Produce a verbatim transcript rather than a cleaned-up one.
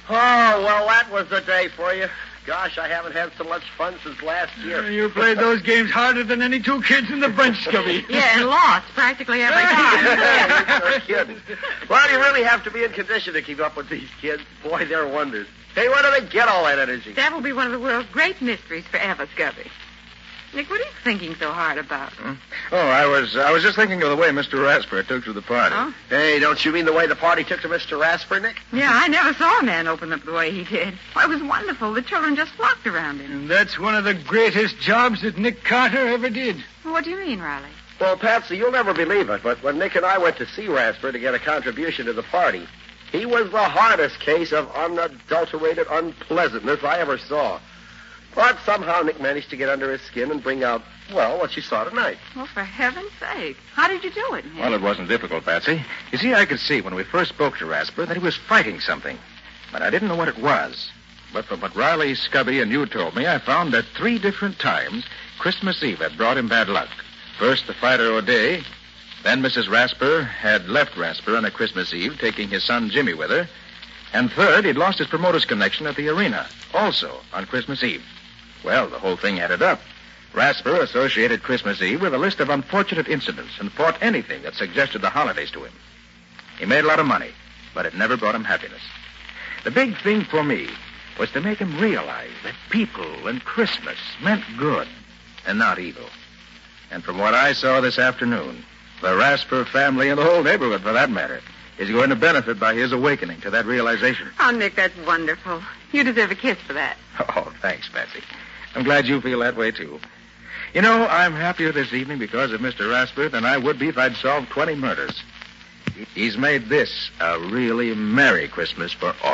Oh, well, that was the day for you. Gosh, I haven't had so much fun since last year. Uh, you played those games harder than any two kids in the bunch, Scubby. Yeah, and lost practically every time. Yeah, you're kidding. Well, you really have to be in condition to keep up with these kids. Boy, they're wonders. Hey, where do they get all that energy? That will be one of the world's great mysteries forever, Scubby. Nick, what are you thinking so hard about? Hmm? Oh, I was I was just thinking of the way Mister Rasper took to the party. Oh? Hey, don't you mean the way the party took to Mister Rasper, Nick? Yeah, I never saw a man open up the way he did. Why, it was wonderful. The children just flocked around him. And that's one of the greatest jobs that Nick Carter ever did. What do you mean, Riley? Well, Patsy, you'll never believe it, but when Nick and I went to see Rasper to get a contribution to the party, he was the hardest case of unadulterated unpleasantness I ever saw. But somehow Nick managed to get under his skin and bring out, well, what you saw tonight. Well, for heaven's sake. How did you do it, Nick? Well, it wasn't difficult, Patsy. You see, I could see when we first spoke to Rasper that he was fighting something. But I didn't know what it was. But from what Riley, Scubby, and you told me, I found that three different times Christmas Eve had brought him bad luck. First, the fighter O'Day. Then Missus Rasper had left Rasper on a Christmas Eve, taking his son Jimmy with her. And third, he'd lost his promoter's connection at the arena, also on Christmas Eve. Well, the whole thing added up. Rasper associated Christmas Eve with a list of unfortunate incidents and fought anything that suggested the holidays to him. He made a lot of money, but it never brought him happiness. The big thing for me was to make him realize that people and Christmas meant good and not evil. And from what I saw this afternoon, the Rasper family and the whole neighborhood, for that matter, is going to benefit by his awakening to that realization. Oh, Nick, that's wonderful. You deserve a kiss for that. Oh, thanks, Patsy. I'm glad you feel that way, too. You know, I'm happier this evening because of Mister Rasper than I would be if I'd solved twenty murders. He's made this a really merry Christmas for all.